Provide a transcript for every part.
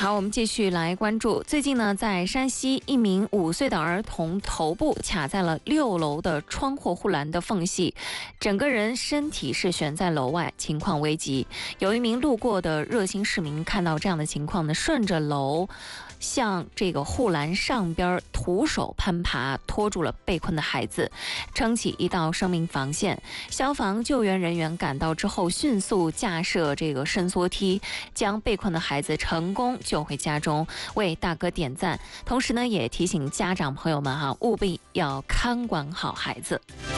好，我们继续来关注。最近呢，在山西，一名5岁的儿童头部卡在了6楼的窗户护栏的缝隙，整个人身体是悬在楼外，情况危急。有一名路过的热心市民看到这样的情况呢，顺着楼向这个护栏上边徒手攀爬，拖住了被困的孩子，撑起一道生命防线。消防救援人员赶到之后，迅速架设这个伸缩梯，将被困的孩子成功救回家中，为大哥点赞。同时呢，也提醒家长朋友们务必要看管好孩子。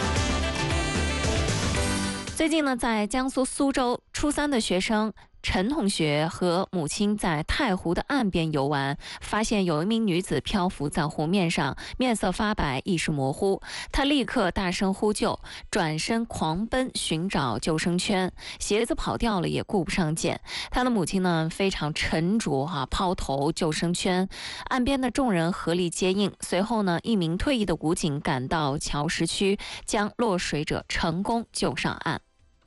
最近呢，在江苏苏州，初3的学生陈同学和母亲在太湖的岸边游玩，发现有一名女子漂浮在湖面上，面色发白，意识模糊。他立刻大声呼救，转身狂奔寻找救生圈，鞋子跑掉了也顾不上捡。他的母亲呢非常沉着抛投救生圈，岸边的众人合力接应。随后呢，一名退役的武警赶到桥石区，将落水者成功救上岸。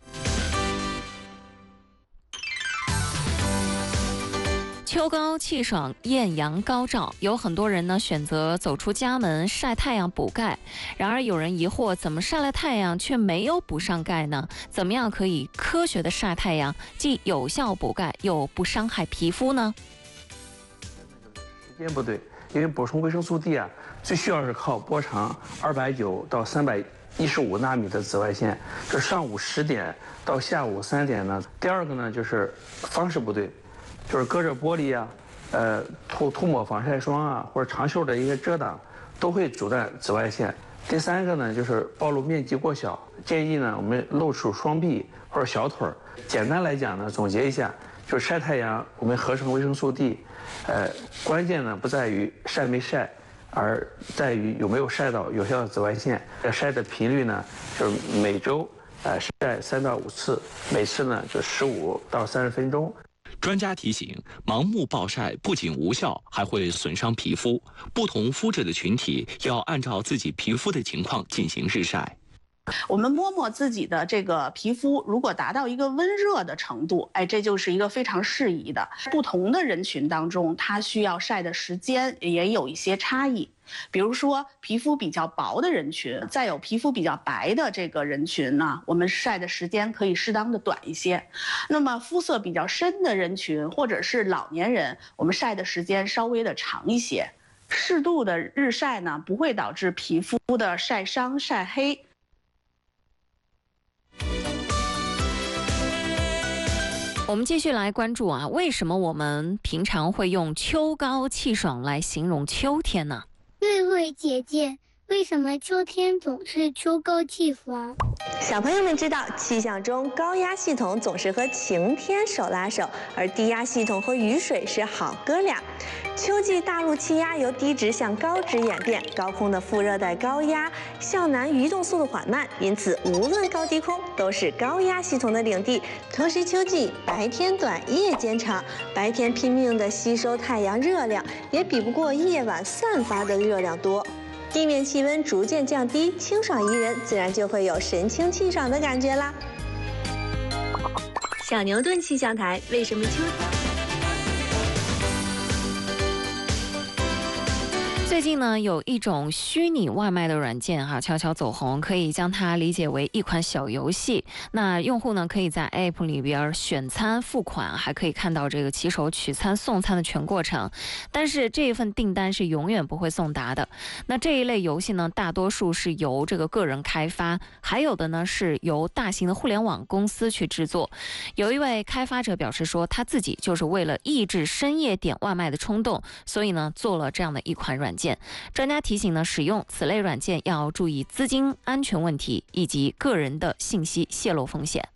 秋高气爽，艳阳高照，有很多人呢选择走出家门晒太阳补钙。然而有人疑惑，怎么晒了太阳却没有补上钙呢？怎么样可以科学的晒太阳，既有效补钙又不伤害皮肤呢？ 时间不对，因为补充维生素 D 最需要是靠波长290到315纳米的紫外线，这上午10点到下午3点呢。第二个呢就是方式不对，就是隔着玻璃涂抹防晒霜或者长袖的一些遮挡，都会阻断紫外线。第三个呢，就是暴露面积过小，建议呢我们露出双臂或者小腿。简单来讲呢，总结一下，就是晒太阳，我们合成维生素 D，关键呢不在于晒没晒，而在于有没有晒到有效的紫外线。晒的频率呢，就是每周晒3到5次，每次呢就15到30分钟。 专家提醒，盲目暴晒不仅无效，还会损伤皮肤。不同肤质的群体要按照自己皮肤的情况进行日晒。 我们摸摸自己的这个皮肤，如果达到一个温热的程度，这就是一个非常适宜的。不同的人群当中，它需要晒的时间也有一些差异。比如说皮肤比较薄的人群，再有皮肤比较白的这个人群呢，我们晒的时间可以适当的短一些。那么肤色比较深的人群或者是老年人，我们晒的时间稍微的长一些。适度的日晒呢，不会导致皮肤的晒伤、晒黑。 我们继续来关注为什么我们平常会用秋高气爽来形容秋天呢？ 瑞瑞姐姐，为什么秋天总是秋高气爽？ 小朋友们知道，气象中高压系统总是和晴天手拉手，而低压系统和雨水是好哥俩。秋季大陆气压由低值向高值演变，高空的副热带高压向南移动速度缓慢，因此无论高低空都是高压系统的领地。同时，秋季白天短，夜间长，白天拼命地吸收太阳热量，也比不过夜晚散发的热量多。地面气温逐渐降低，清爽宜人，自然就会有神清气爽的感觉啦。小牛顿气象台，为什么秋天？ 最近呢，有一种虚拟外卖的软件悄悄走红，可以将它理解为一款小游戏。那用户呢，可以在 App 里边选餐付款，还可以看到这个骑手取餐送餐的全过程。但是这一份订单是永远不会送达的。那这一类游戏呢，大多数是由这个个人开发，还有的呢是由大型的互联网公司去制作。有一位开发者表示说，他自己就是为了抑制深夜点外卖的冲动，所以呢做了这样的一款软件。专家提醒呢，使用此类软件要注意资金安全问题以及个人的信息泄露风险。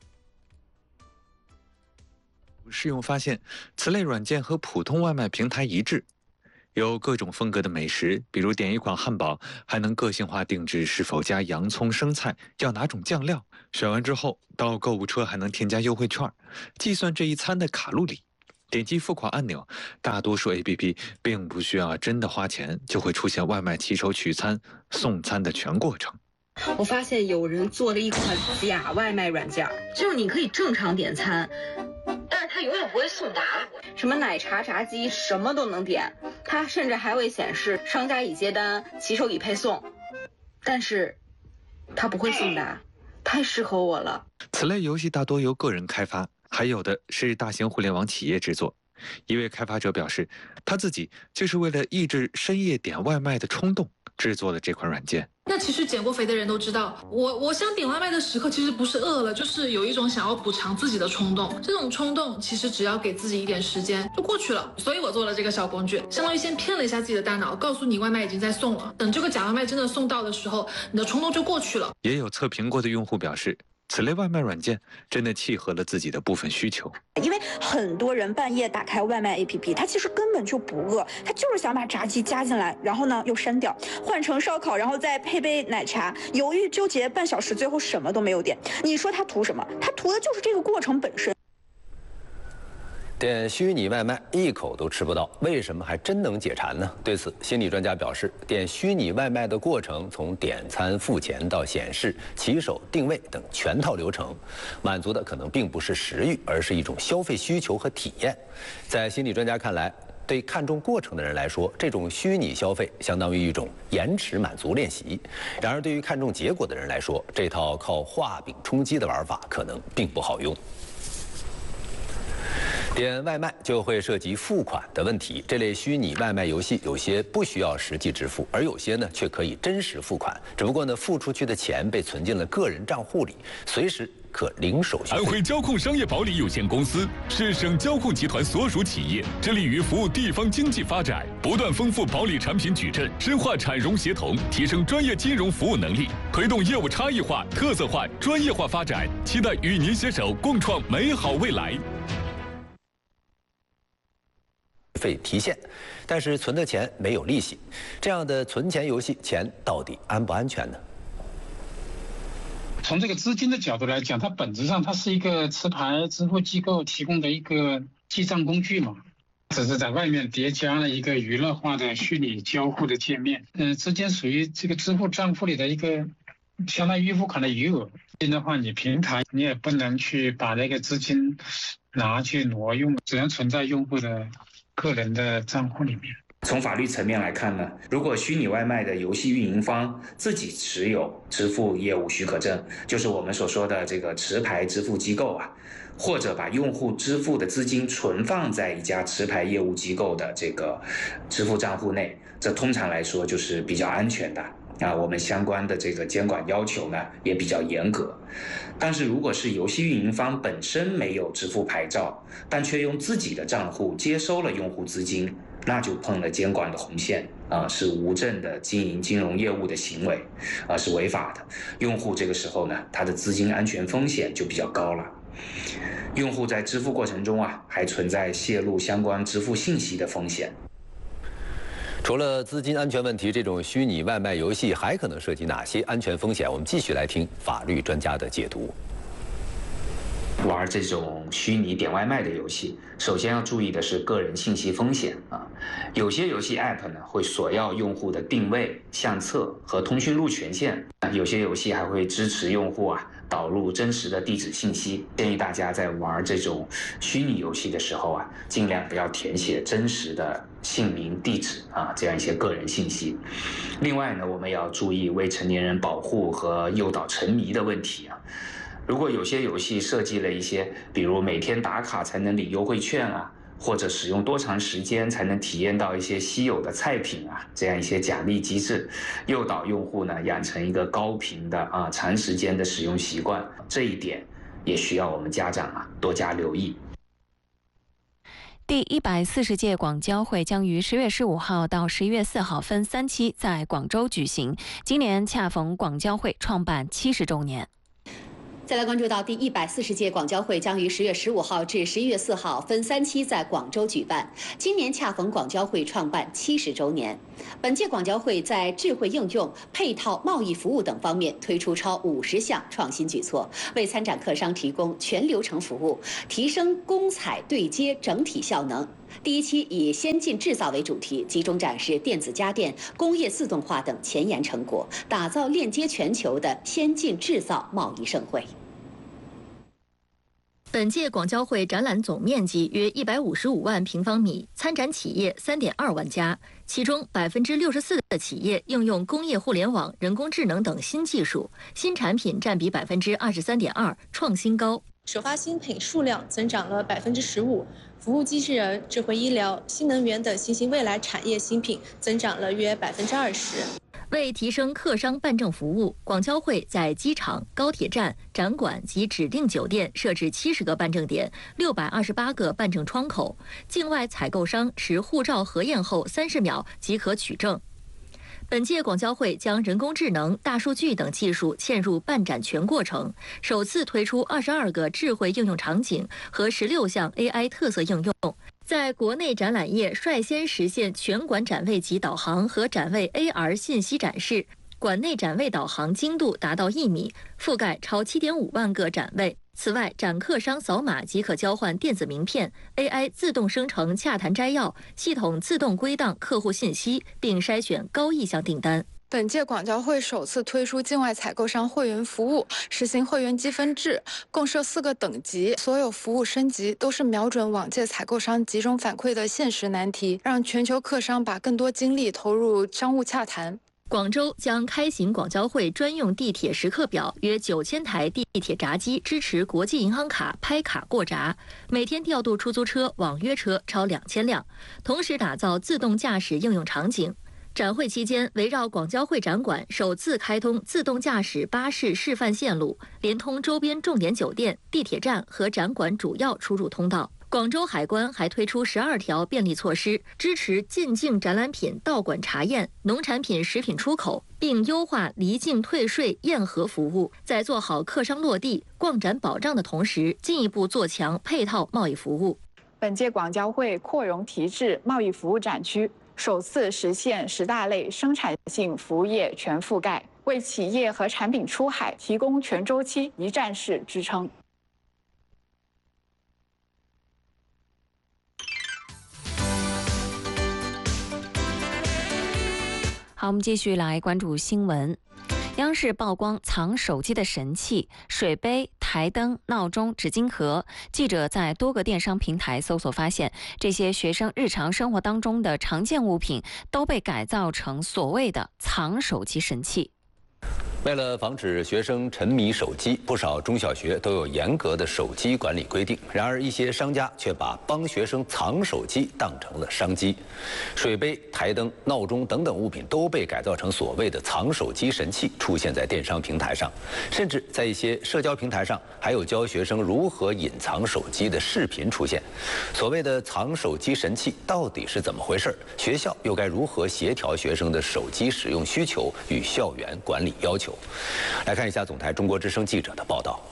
试用发现，此类软件和普通外卖平台一致，有各种风格的美食，比如点一款汉堡，还能个性化定制是否加洋葱、生菜，要哪种酱料。选完之后，到购物车还能添加优惠券，计算这一餐的卡路里。点击付款按钮，大多数 APP 并不需要真的花钱，就会出现外卖骑手取餐、送餐的全过程。 我发现有人做了一款假外卖软件，就是你可以正常点餐，但是它永远不会送达。什么奶茶、炸鸡，什么都能点，它甚至还会显示商家已接单，骑手已配送，但是它不会送达，太适合我了。 此类游戏大多由个人开发，还有的是大型互联网企业制作。一位开发者表示，他自己就是为了抑制深夜点外卖的冲动，制作了这款软件。 那其实减过肥的人都知道，我想点外卖的时刻其实不是饿了，就是有一种想要补偿自己的冲动。这种冲动其实只要给自己一点时间就过去了。所以我做了这个小工具，相当于先骗了一下自己的大脑，告诉你外卖已经在送了。等这个假外卖真的送到的时候，你的冲动就过去了。 也有测评过的用户表示，此类外卖软件真的契合了自己的部分需求。 因为很多人半夜打开外卖 APP， 他其实根本就不饿，他就是想把炸鸡加进来，然后呢又删掉，换成烧烤，然后再配杯奶茶，犹豫纠结半小时，最后什么都没有点。你说他图什么？他图的就是这个过程本身。 点虚拟外卖一口都吃不到，为什么还真能解馋呢？对此，心理专家表示，点虚拟外卖的过程，从点餐、付钱到显示、骑手、定位等全套流程，满足的可能并不是食欲，而是一种消费需求和体验。在心理专家看来，对看重过程的人来说，这种虚拟消费相当于一种延迟满足练习；然而，对于看重结果的人来说，这套靠画饼充饥的玩法可能并不好用。点外卖就会涉及付款的问题。这类虚拟外卖游戏有些不需要实际支付，而有些呢却可以真实付款。只不过呢，付出去的钱被存进了个人账户里，随时可零手续费。 安徽交控商业保理有限公司是省交控集团所属企业，致力于服务地方经济发展，不断丰富保理产品矩阵，深化产融协同，提升专业金融服务能力，推动业务差异化、特色化、专业化发展。期待与您携手共创美好未来。 费提现，但是存的钱没有利息，这样的存钱游戏钱到底安不安全呢？ 从这个资金的角度来讲，它本质上它是一个持牌支付机构提供的一个记账工具嘛，只是在外面叠加了一个娱乐化的虚拟交互的界面。资金属于这个支付账户里的一个相当于预付款的余额。的话，你平台你也不能去把那个资金拿去挪用，只能存在用户的个人的账户里面。 从法律层面来看呢，如果虚拟外卖的游戏运营方自己持有支付业务许可证，就是我们所说的这个持牌支付机构啊，或者把用户支付的资金存放在一家持牌业务机构的这个支付账户内，这通常来说就是比较安全的。我们相关的这个监管要求呢也比较严格。但是如果是游戏运营方本身没有支付牌照，但却用自己的账户接收了用户资金，那就碰了监管的红线是无证的经营金融业务的行为是违法的。用户这个时候呢，他的资金安全风险就比较高了。用户在支付过程中还存在泄露相关支付信息的风险。 除了资金安全问题，这种虚拟外卖游戏还可能涉及哪些安全风险？我们继续来听法律专家的解读。 玩这种虚拟点外卖的游戏，首先要注意的是个人信息风险有些游戏 App 呢会索要用户的定位、相册和通讯录权限，有些游戏还会支持用户导入真实的地址信息。建议大家在玩这种虚拟游戏的时候尽量不要填写真实的姓名、地址这样一些个人信息。另外呢，我们也要注意未成年人保护和诱导沉迷的问题如果有些游戏设计了一些，比如每天打卡才能领优惠券或者使用多长时间才能体验到一些稀有的菜品这样一些奖励机制，诱导用户呢养成一个高频的长时间的使用习惯，这一点也需要我们家长多加留意。 第140届广交会将于10月15号到11月4号分3期在广州举行，今年恰逢广交会创办70周年。 再来关注到第140届广交会将于10月15号至11月4号分3期在广州举办，今年恰逢广交会创办70周年。本届广交会在智慧应用、配套贸易服务等方面推出超50项创新举措，为参展客商提供全流程服务，提升公采对接整体效能。第1期以先进制造为主题，集中展示电子家电、工业自动化等前沿成果，打造链接全球的先进制造贸易盛会。 本届广交会展览总面积约155万平方米，参展企业3.2万家，其中64%的企业应用工业互联网、人工智能等新技术，新产品占比23.2%，创新高。 首发新品数量增长了15%，服务机器人、智慧医疗、新能源等新兴未来产业新品增长了约20%。 为提升客商办证服务，广交会在机场、高铁站、展馆及指定酒店设置70个办证点，628个办证窗口，境外采购商持护照核验后30秒即可取证。本届广交会将人工智能、大数据等技术嵌入办展全过程，首次推出22个智慧应用场景和16项 AI 特色应用。在国内展览业率先实现全馆展位级导航和展位 AR 信息展示，馆内展位导航精度达到1米，覆盖超7.5万个展位。此外，展客商扫码即可交换电子名片 ，AI 自动生成洽谈摘要，系统自动归档客户信息，并筛选高意向订单。 本届广交会首次推出境外采购商会员服务，实行会员积分制，共设4个等级，所有服务升级都是瞄准往届采购商集中反馈的现实难题，让全球客商把更多精力投入商务洽谈。 广州将开行广交会专用地铁时刻表，约9000台地铁闸机支持国际银行卡拍卡过闸，每天调度出租车、网约车超2000辆，同时打造自动驾驶应用场景。展会期间，围绕广交会展馆首次开通自动驾驶巴士示范线路，连通周边重点酒店、地铁站和展馆主要出入通道。广州海关还推出12条便利措施，支持进境展览品到馆查验、农产品、食品出口，并优化离境退税验核服务。在做好客商落地、逛展保障的同时，进一步做强配套贸易服务。 本届广交会扩容提质贸易服务展区，首次实现10大类生产性服务业全覆盖，为企业和产品出海提供全周期一站式支撑。 好，我们继续来关注新闻。央视曝光藏手机的神器——水杯、台灯、闹钟、纸巾盒。记者在多个电商平台搜索发现，这些学生日常生活当中的常见物品都被改造成所谓的藏手机神器。 为了防止学生沉迷手机，不少中小学都有严格的手机管理规定。然而，一些商家却把帮学生藏手机当成了商机。水杯、台灯、闹钟等等物品都被改造成所谓的藏手机神器，出现在电商平台上，甚至在一些社交平台上还有教学生如何隐藏手机的视频出现。所谓的藏手机神器到底是怎么回事？学校又该如何协调学生的手机使用需求与校园管理要求？来看一下总台中国之声记者的报道。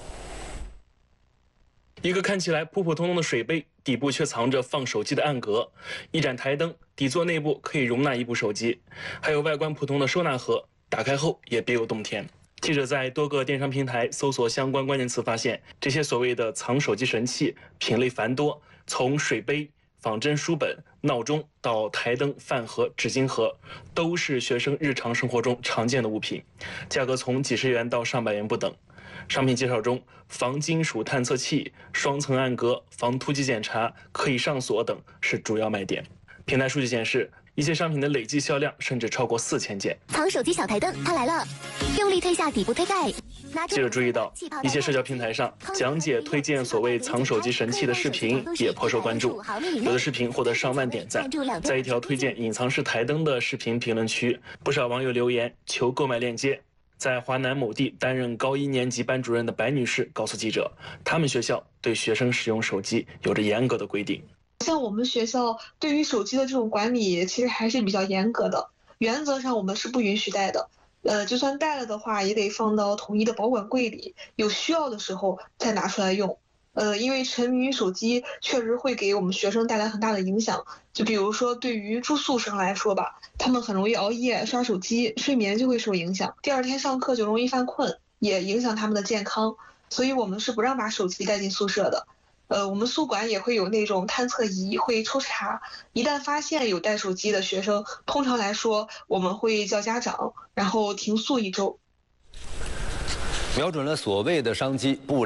一个看起来普普通通的水杯，底部却藏着放手机的暗格；一盏台灯，底座内部可以容纳一部手机；还有外观普通的收纳盒，打开后也别有洞天。记者在多个电商平台搜索相关关键词，发现这些所谓的藏手机神器品类繁多，从水杯、仿真书本、闹钟到台灯、饭盒、纸巾盒，都是学生日常生活中常见的物品，价格从几十元到上百元不等。商品介绍中，防金属探测器、双层暗格、防突击检查、可以上锁等是主要卖点。平台数据显示，一些商品的累计销量甚至超过4000件。 藏手机小台灯，它来了！用力推下底部推盖。 记者注意到，一些社交平台上讲解推荐所谓藏手机神器的视频也颇受关注，有的视频获得上万点赞。在一条推荐隐藏式台灯的视频评论区，不少网友留言求购买链接。在华南某地担任高1年级班主任的白女士告诉记者，他们学校对学生使用手机有着严格的规定。 像我们学校对于手机的这种管理其实还是比较严格的，原则上我们是不允许带的。就算带了的话，也得放到统一的保管柜里，有需要的时候再拿出来用。因为沉迷于手机确实会给我们学生带来很大的影响。就比如说对于住宿生来说吧，他们很容易熬夜刷手机，睡眠就会受影响，第二天上课就容易犯困，也影响他们的健康。所以我们是不让把手机带进宿舍的。我们宿管也会有那种探测仪，会抽查，一旦发现有带手机的学生，通常来说我们会叫家长，然后停宿1周。 瞄准了所谓的商机，不